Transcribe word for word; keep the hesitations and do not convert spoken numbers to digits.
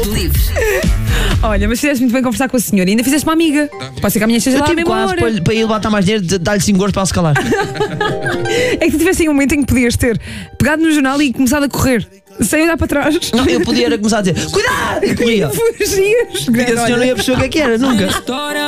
livre. Olha, mas fizeste muito bem conversar com a senhora e ainda fizeste uma amiga. Pode ser que a minha esteja Eu lá tive mesmo quase hora. para, para ir levantar mais dinheiro, de- dar-lhe cinco euros para ela se calar. É que tu tivesse aí um momento em que podias ter pegado no jornal e começado a correr, sem olhar para trás. Não, eu podia era começar a dizer cuidado! E corria. Fugias. E a senhora não ia perceber o que é que era, nunca.